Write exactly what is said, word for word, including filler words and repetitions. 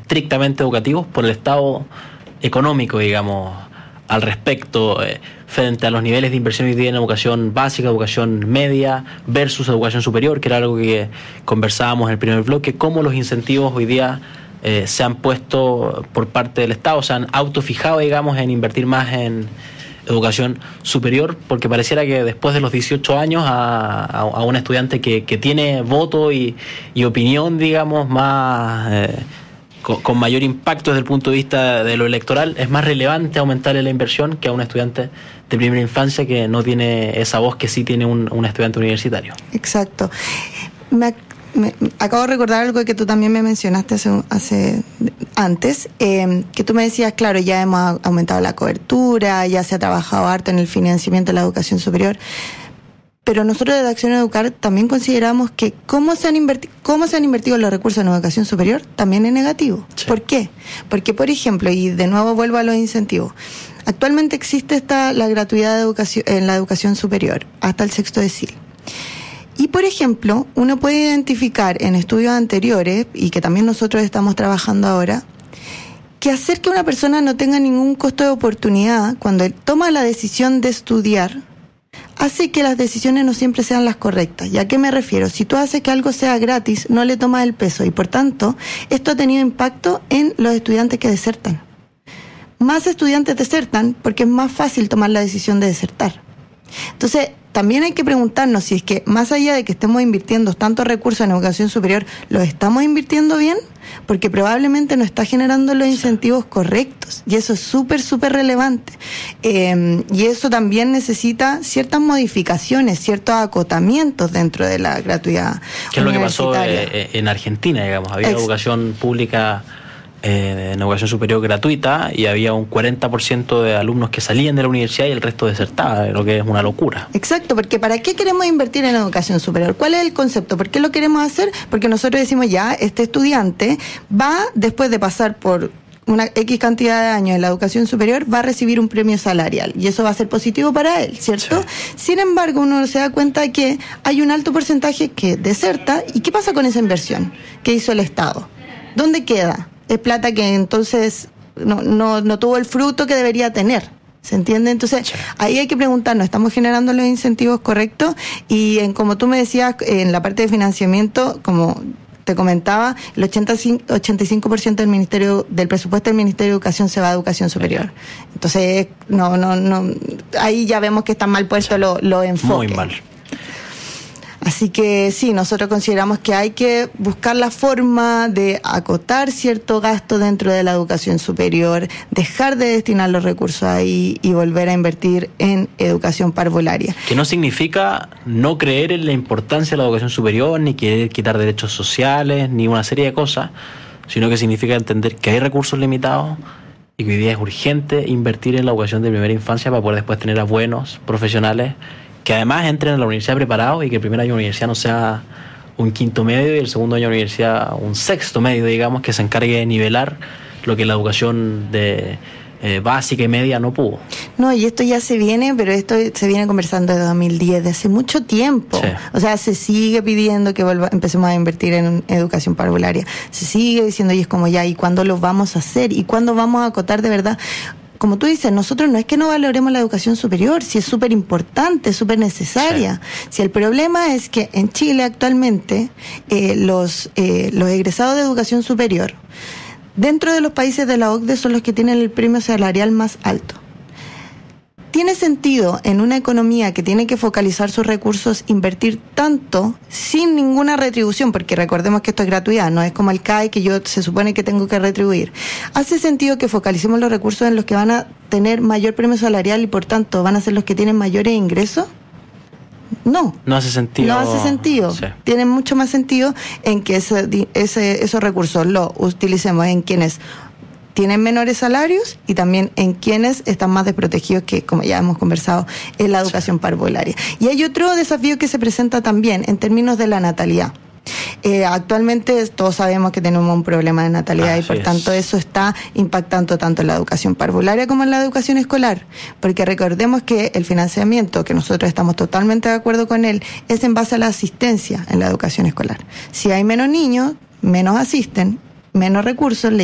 estrictamente educativos por el estado económico, digamos, al respecto, eh, frente a los niveles de inversión hoy día en educación básica, educación media versus educación superior, que era algo que conversábamos en el primer bloque, cómo los incentivos hoy día eh, se han puesto por parte del Estado, se han autofijado, digamos, en invertir más en educación superior, porque pareciera que después de los dieciocho años a, a, a un estudiante que, que tiene voto y, y opinión, digamos, más... Eh, Con, con mayor impacto desde el punto de vista de lo electoral, es más relevante aumentarle la inversión que a un estudiante de primera infancia que no tiene esa voz que sí tiene un, un estudiante universitario. Exacto. Me, me acabo de recordar algo que tú también me mencionaste hace, hace antes, eh, que tú me decías, claro, ya hemos aumentado la cobertura, ya se ha trabajado harto en el financiamiento de la educación superior. Pero nosotros desde Acción Educar también consideramos que cómo se han invertido, cómo se han invertido los recursos en educación superior también es negativo. Sí. ¿Por qué? Porque, por ejemplo, y de nuevo vuelvo a los incentivos, actualmente existe esta, la gratuidad de educación, en la educación superior hasta el sexto decil. Y, por ejemplo, uno puede identificar en estudios anteriores, y que también nosotros estamos trabajando ahora, que hacer que una persona no tenga ningún costo de oportunidad cuando él toma la decisión de estudiar, hace que las decisiones no siempre sean las correctas. ¿Y a qué me refiero? Si tú haces que algo sea gratis, no le tomas el peso, y por tanto, esto ha tenido impacto en los estudiantes que desertan. Más estudiantes desertan porque es más fácil tomar la decisión de desertar. Entonces, también hay que preguntarnos si es que, más allá de que estemos invirtiendo tantos recursos en educación superior, ¿los estamos invirtiendo bien? Porque probablemente no está generando los incentivos correctos, y eso es súper, súper relevante. Eh, y eso también necesita ciertas modificaciones, ciertos acotamientos dentro de la gratuidad universitaria. ¿Qué es lo que pasó eh, en Argentina, digamos? Había Ex- educación pública eh, en educación superior gratuita, y había un cuarenta por ciento de alumnos que salían de la universidad y el resto desertaba, lo que es una locura. Exacto, porque ¿para qué queremos invertir en educación superior? ¿Cuál es el concepto? ¿Por qué lo queremos hacer? Porque nosotros decimos, ya, este estudiante va, después de pasar por una X cantidad de años en la educación superior, va a recibir un premio salarial, y eso va a ser positivo para él, ¿cierto? Sí. Sin embargo, uno se da cuenta de que hay un alto porcentaje que deserta. ¿Y qué pasa con esa inversión que hizo el Estado? ¿Dónde queda? Es plata que entonces no, no, no tuvo el fruto que debería tener. ¿Se entiende? Entonces, sí, ahí hay que preguntarnos, ¿estamos generando los incentivos correctos? Y en, como tú me decías, en la parte de financiamiento, como te comentaba, el ochenta y cinco por ciento del ministerio, del presupuesto del Ministerio de Educación se va a educación superior. Entonces, no, no, no, ahí ya vemos que están mal puestos los lo enfoques. Muy mal. Así que sí, nosotros consideramos que hay que buscar la forma de acotar cierto gasto dentro de la educación superior, dejar de destinar los recursos ahí y volver a invertir en educación parvularia. Que no significa no creer en la importancia de la educación superior, ni querer quitar derechos sociales, ni una serie de cosas, sino que significa entender que hay recursos limitados y que hoy día es urgente invertir en la educación de primera infancia para poder después tener a buenos profesionales que además entren a la universidad preparados, y que el primer año de universidad no sea un quinto medio y el segundo año de universidad un sexto medio, digamos, que se encargue de nivelar lo que la educación de eh, básica y media no pudo. No, y esto ya se viene, pero esto se viene conversando desde dos mil diez, de hace mucho tiempo. Sí. O sea, se sigue pidiendo que volva, empecemos a invertir en educación parvularia. Se sigue diciendo, y es como ya, ¿y cuándo lo vamos a hacer? ¿Y cuándo vamos a acotar de verdad? Como tú dices, nosotros no es que no valoremos la educación superior, si es súper importante, súper necesaria. Sí. Si el problema es que en Chile actualmente eh, los, eh, los egresados de educación superior, dentro de los países de la O C D E, son los que tienen el premio salarial más alto. ¿Tiene sentido en una economía que tiene que focalizar sus recursos invertir tanto sin ninguna retribución? Porque recordemos que esto es gratuidad, no es como el C A E que yo se supone que tengo que retribuir. ¿Hace sentido que focalicemos los recursos en los que van a tener mayor premio salarial y por tanto van a ser los que tienen mayores ingresos? No. No hace sentido. No hace sentido. Sí. Tiene mucho más sentido en que ese, ese, esos recursos los utilicemos en quienes tienen menores salarios y también en quienes están más desprotegidos, que como ya hemos conversado, en la educación parvularia. Y hay otro desafío que se presenta también en términos de la natalidad. Eh, actualmente todos sabemos que tenemos un problema de natalidad. Así y por es. tanto eso está impactando tanto en la educación parvularia como en la educación escolar, porque recordemos que el financiamiento, que nosotros estamos totalmente de acuerdo con él, es en base a la asistencia en la educación escolar. Si hay menos niños, menos asisten, menos recursos,